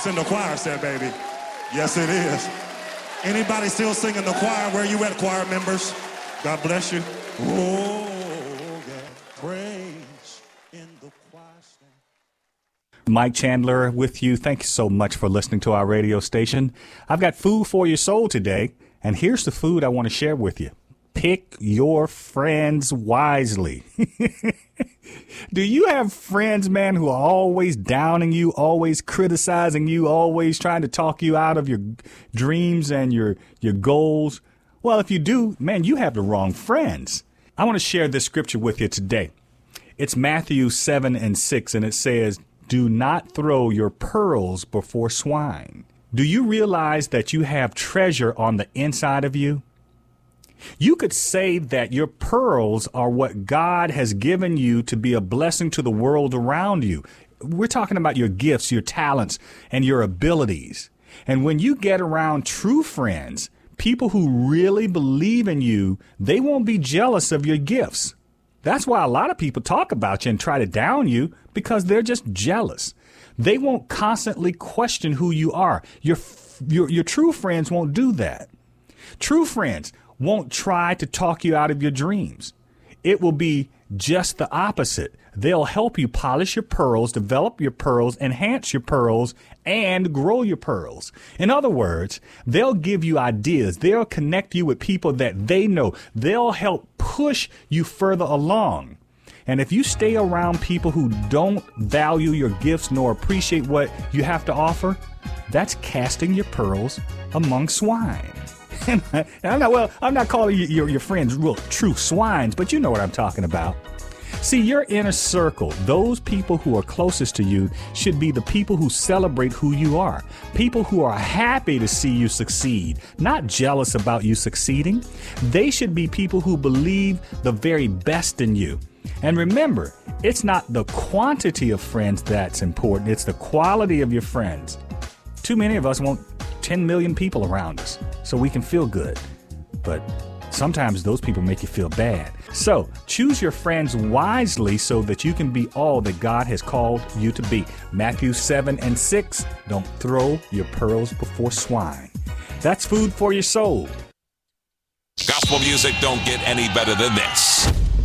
in the choir said, baby. Yes, it is. Anybody still singing the choir? Where you at, choir members? God bless you. Oh, yeah. Praise in the choir. Mike Chandler with you. Thank you so much for listening to our radio station. I've got food for your soul today, and here's the food I want to share with you. Pick your friends wisely. Do you have friends, man, who are always downing you, always criticizing you, always trying to talk you out of your dreams and your goals? Well, if you do, man, you have the wrong friends. I want to share this scripture with you today. It's Matthew 7:6, and it says, "Do not throw your pearls before swine." Do you realize that you have treasure on the inside of you? You could say that your pearls are what God has given you to be a blessing to the world around you. We're talking about your gifts, your talents, and your abilities. And when you get around true friends, people who really believe in you, they won't be jealous of your gifts. That's why a lot of people talk about you and try to down you, because they're just jealous. They won't constantly question who you are. Your true friends won't do that. True friends won't try to talk you out of your dreams. It will be just the opposite. They'll help you polish your pearls, develop your pearls, enhance your pearls, and grow your pearls. In other words, they'll give you ideas. They'll connect you with people that they know. They'll help push you further along. And if you stay around people who don't value your gifts nor appreciate what you have to offer, that's casting your pearls among swine. I'm not calling your friends real true swines, but you know what I'm talking about. See, your inner circle, those people who are closest to you, should be the people who celebrate who you are. People who are happy to see you succeed, not jealous about you succeeding. They should be people who believe the very best in you. And remember, it's not the quantity of friends that's important. It's the quality of your friends. Too many of us want 10 million people around us so we can feel good. But sometimes those people make you feel bad. So choose your friends wisely so that you can be all that God has called you to be. Matthew 7:6, don't throw your pearls before swine. That's food for your soul. Gospel music don't get any better than this.